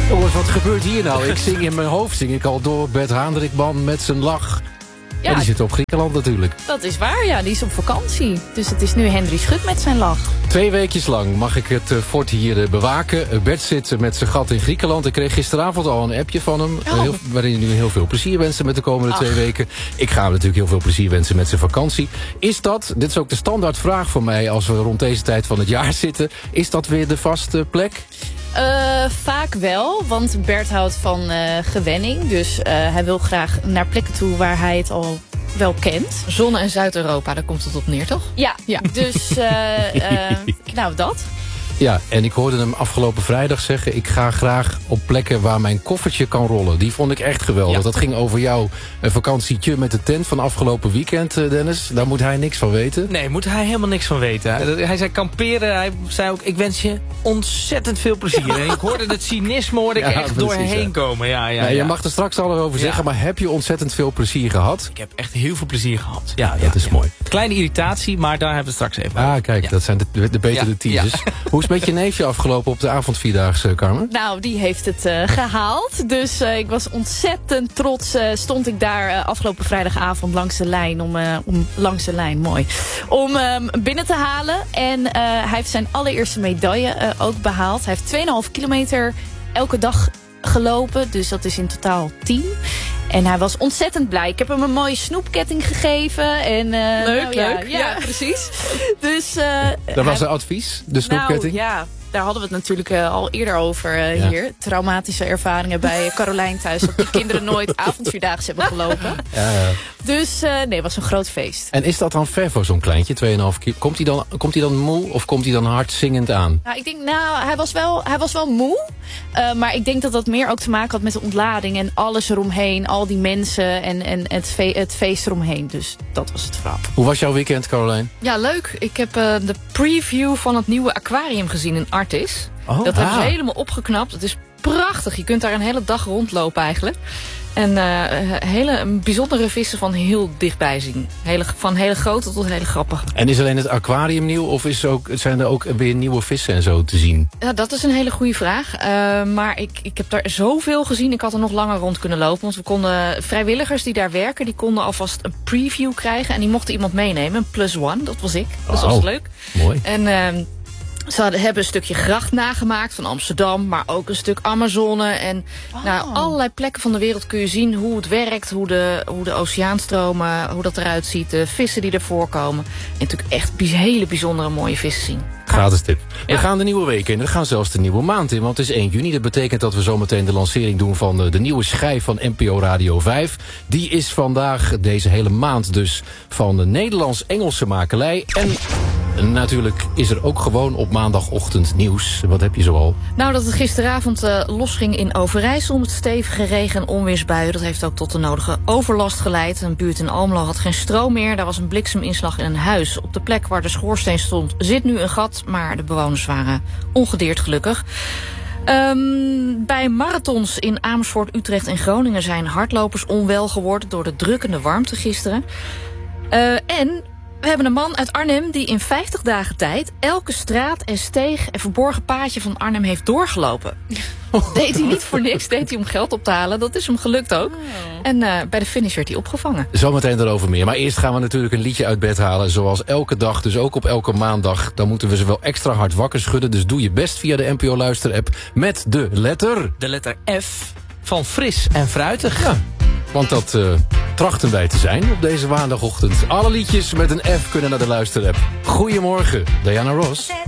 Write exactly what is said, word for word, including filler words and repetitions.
Jongens, wat gebeurt hier nou? Ik zing in mijn hoofd, zing ik al door Bert Haandrikman met zijn lach. Ja, en die zit op Griekenland natuurlijk. Dat is waar, ja. Die is op vakantie. Dus het is nu Henry Schut met zijn lach. Twee weekjes lang mag ik het uh, fort hier uh, bewaken. Uh, Bert zit uh, met zijn gat in Griekenland. Ik kreeg gisteravond al een appje van hem. Oh. Uh, heel, waarin hij nu heel veel plezier wensen met de komende Ach. twee weken. Ik ga hem natuurlijk heel veel plezier wensen met zijn vakantie. Is dat, dit is ook de standaardvraag voor mij als we rond deze tijd van het jaar zitten. Is dat weer de vaste plek? Uh, vaak wel, want Bert houdt van uh, gewenning. Dus uh, hij wil graag naar plekken toe waar hij het al wel kent. Zonne- en Zuid-Europa, daar komt het op neer, toch? Ja, ja. Dus uh, uh, nou dat. Ja, en ik hoorde hem afgelopen vrijdag zeggen... ik ga graag op plekken waar mijn koffertje kan rollen. Die vond ik echt geweldig. Ja. Dat ging over jouw uh, vakantietje met de tent van afgelopen weekend, uh, Dennis. Daar moet hij niks van weten. Nee, moet hij helemaal niks van weten. Hij, hij zei kamperen, hij zei ook... ik wens je ontzettend veel plezier. En ik hoorde het cynisme hoorde ik Ja, echt precies, doorheen ja. komen. Ja, ja, Ja, je ja. mag er straks alles over Ja. zeggen... maar heb je ontzettend veel plezier gehad? Ik heb echt heel veel plezier gehad. Ja, Dat ja, is ja. mooi. Kleine irritatie, maar daar hebben we het straks even over. Ah, kijk, Ja. dat zijn de, de betere Ja, teasers. ja. Hoe is het met je neefje afgelopen op de avondvierdaagse, Carmen? Nou, die heeft het uh, gehaald. Dus uh, ik was ontzettend trots. Uh, stond ik daar uh, afgelopen vrijdagavond langs de lijn. Om, uh, om langs de lijn, mooi. Om um, binnen te halen. En uh, hij heeft zijn allereerste medaille uh, ook behaald. Hij heeft twee komma vijf kilometer elke dag gelopen. Dus dat is in totaal tien. En hij was ontzettend blij. Ik heb hem een mooie snoepketting gegeven. En, uh, Leuk, nou, ja, leuk. Ja, Ja. precies. Dus, uh, Dat was hij- een advies, de snoepketting? Nou, ja, daar hadden we het natuurlijk uh, al eerder over uh, Ja. hier. Traumatische ervaringen bij Carolijn thuis. Dat de kinderen nooit avondvierdaagse hebben gelopen. Ja, ja. Dus uh, nee, het was een groot feest. En is dat dan ver voor zo'n kleintje, twee komma vijf keer? Komt hij dan, komt hij dan moe of komt hij dan hard zingend aan? Nou, ik denk, nou, hij was wel, hij was wel moe. Uh, maar ik denk dat dat meer ook te maken had met de ontlading. En alles eromheen. Al die mensen en, en het, fe het feest eromheen. Dus dat was het verhaal. Hoe was jouw weekend, Carolijn? Ja, leuk. Ik heb uh, de preview van het nieuwe aquarium gezien in Artis. Oh, dat hebben ze ah. helemaal opgeknapt. Het is prachtig. Je kunt daar een hele dag rondlopen eigenlijk. En uh, hele bijzondere vissen van heel dichtbij zien. Hele, van hele grote tot hele grappige. En is alleen het aquarium nieuw of is er ook, zijn er ook weer nieuwe vissen en zo te zien? Ja, dat is een hele goede vraag. Uh, maar ik, ik heb daar zoveel gezien. Ik had er nog langer rond kunnen lopen. Want we konden vrijwilligers die daar werken... die konden alvast een preview krijgen. En die mochten iemand meenemen. Een plus one, dat was ik. Dat Oh, was leuk. Mooi. En uh, ze hadden, hebben een stukje gracht nagemaakt van Amsterdam... maar ook een stuk Amazone. En Oh. nou, allerlei plekken van de wereld kun je zien hoe het werkt... hoe de, hoe de oceaanstromen, hoe dat eruit ziet... de vissen die er voorkomen. En natuurlijk echt bij- hele bijzondere mooie vissen zien. Gratis tip. We Ja. gaan de nieuwe week in. We gaan zelfs de nieuwe maand in. Want het is één juni. Dat betekent dat we zometeen de lancering doen van de, de nieuwe schijf van N P O Radio vijf. Die is vandaag, deze hele maand dus, van de Nederlands-Engelse makelij. En natuurlijk is er ook gewoon op maandagochtend nieuws. Wat heb je zoal? Nou, dat het gisteravond uh, losging in Overijssel met stevige regen- en onweersbuien. Dat heeft ook tot de nodige overlast geleid. Een buurt in Almelo had geen stroom meer. Daar was een blikseminslag in een huis. Op de plek waar de schoorsteen stond zit nu een gat, maar de bewoners waren ongedeerd gelukkig. Um, bij marathons in Amersfoort, Utrecht en Groningen zijn hardlopers onwel geworden door de drukkende warmte gisteren. Uh, en we hebben een man uit Arnhem die in vijftig dagen tijd elke straat en steeg en verborgen paadje van Arnhem heeft doorgelopen. Deed hij niet voor niks, deed hij om geld op te halen. Dat is hem gelukt ook. Oh. En uh, bij de finish werd hij opgevangen. Zometeen daarover meer. Maar eerst gaan we natuurlijk een liedje uit bed halen. Zoals elke dag, dus ook op elke maandag. Dan moeten we ze wel extra hard wakker schudden. Dus doe je best via de N P O Luister-app met de letter... De letter F van fris en fruitig. Ja, want dat uh, trachten wij te zijn op deze maandagochtend. Alle liedjes met een F kunnen naar de Luister-app. Goedemorgen, Diana Ross.